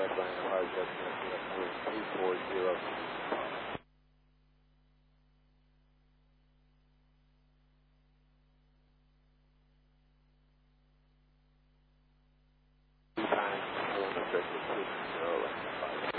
contact line of hard Cessna 840. Time, November 6th, 290.